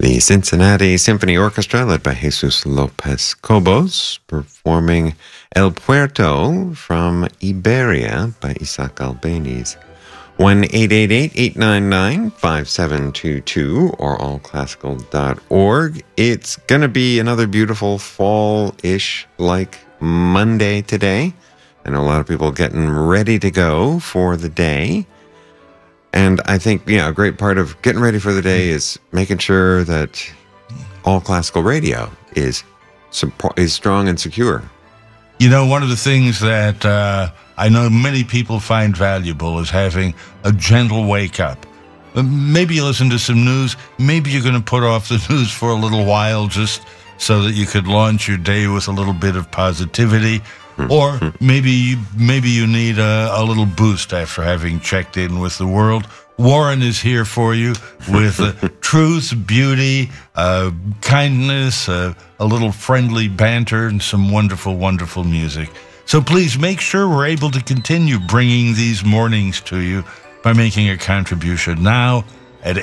The Cincinnati Symphony Orchestra, led by Jesus Lopez Cobos, performing El Puerto from Iberia by Isaac Albeniz. 1-888-899-5722 or allclassical.org. It's going to be another beautiful fall-ish like Monday today. I know a lot of people getting ready to go for the day. And I think, a great part of getting ready for the day is making sure that all classical radio is strong and secure. One of the things that I know many people find valuable is having a gentle wake up. Maybe you listen to some news. Maybe you're going to put off the news for a little while just so that you could launch your day with a little bit of positivity. Or maybe you need a little boost after having checked in with the world. Warren is here for you with truth, beauty, kindness, a little friendly banter, and some wonderful, wonderful music. So please make sure we're able to continue bringing these mornings to you by making a contribution now at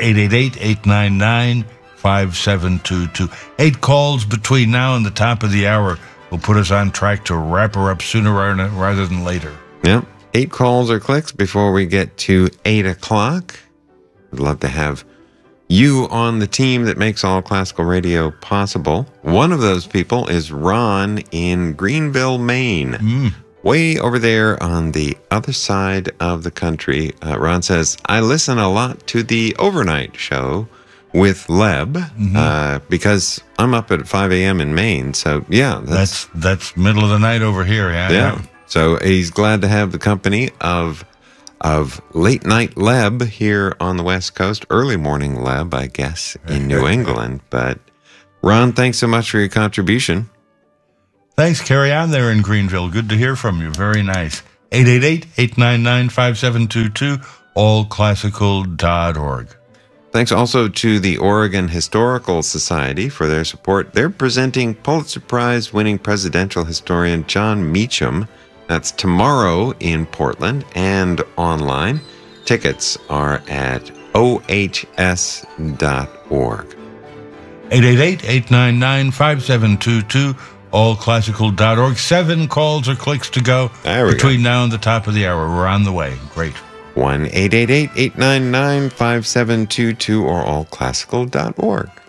888-899-5722. 8 calls between now and the top of the hour will put us on track to wrap her up sooner rather than later. Yep. 8 calls or clicks before we get to 8 o'clock. I'd love to have you on the team that makes All Classical Radio possible. One of those people is Ron in Greenville, Maine. Way over there on the other side of the country. Ron says, I listen a lot to the overnight show with Leb, because I'm up at 5 a.m. in Maine. So, that's middle of the night over here. Yeah. So he's glad to have the company of late night Leb here on the West Coast. Early morning Leb, I guess, in New England. But, Ron, thanks so much for your contribution. Thanks. Carry on there in Greenville. Good to hear from you. Very nice. 888-899-5722, allclassical.org. Thanks also to the Oregon Historical Society for their support. They're presenting Pulitzer Prize-winning presidential historian John Meacham. That's tomorrow in Portland and online. Tickets are at ohs.org. 888-899-5722, allclassical.org. 7 calls or clicks to go between now and the top of the hour. We're on the way. Great. 1-888-899-5722 or allclassical.org.